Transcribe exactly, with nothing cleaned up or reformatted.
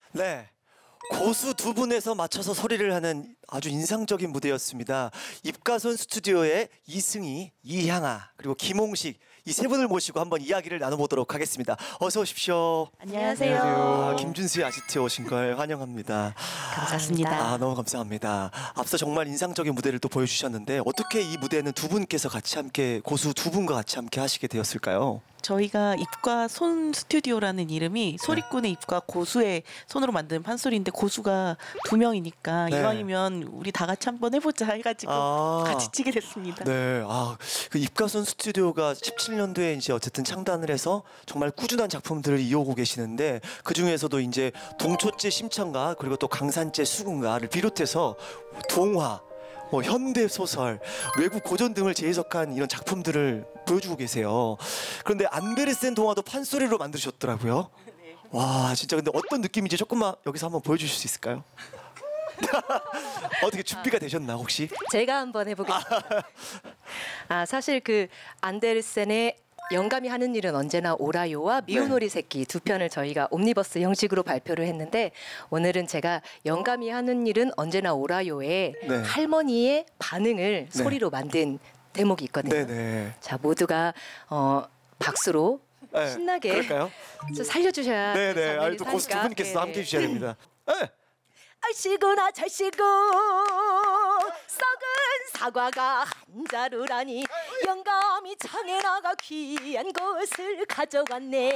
네. 고수 두 분에서 맞춰서 소리를 하는 아주 인상적인 무대였습니다. 입가손 스튜디오의 이승희, 이향아, 그리고 김홍식 이 세 분을 모시고 한번 이야기를 나눠보도록 하겠습니다. 어서 오십시오. 안녕하세요. 아, 김준수의 아지트에 오신 걸 환영합니다. 감사합니다. 아, 너무 감사합니다. 앞서 정말 인상적인 무대를 또 보여주셨는데 어떻게 이 무대는 두 분께서 같이 함께 고수 두 분과 같이 함께 하시게 되었을까요? 저희가 입과 손 스튜디오라는 이름이 소리꾼의 입과 고수의 손으로 만든 판소리인데 고수가 두 명이니까 네. 이왕이면 우리 다 같이 한번 해보자 해가지고 아. 같이 치게 됐습니다. 네, 아, 그 입가손 스튜디오가 십칠 년도에 이제 어쨌든 창단을 해서 정말 꾸준한 작품들을 이어오고 계시는데 그 중에서도 이제 동초째 심청가 그리고 또 강산째 수군가를 비롯해서 동화, 뭐 현대 소설, 외국 고전 등을 재해석한 이런 작품들을 보여주고 계세요. 그런데 안데르센 동화도 판소리로 만드셨더라고요. 와, 진짜 근데 어떤 느낌인지 조금만 여기서 한번 보여주실 수 있을까요? 어떻게 준비가 되셨나 혹시? 제가 한번 해보겠습니다. 아 사실 그 안데르센의 영감이 하는 일은 언제나 오라요와 미운 네. 오리 새끼 두 편을 저희가 옴니버스 형식으로 발표를 했는데 오늘은 제가 영감이 하는 일은 언제나 오라요의 네. 할머니의 반응을 네. 소리로 만든 대목이 있거든요. 네네. 자 모두가 어, 박수로 네, 신나게 그럴까요? 좀 살려주셔야 네네. 장면이 아니 또 고수 두 사니까. 분께서 네네. 함께 해주셔야 됩니다. 네. 아시구나 잘시고 썩은 사과가 한 자루라니 영감이 장에 나가 귀한 것을 가져갔네.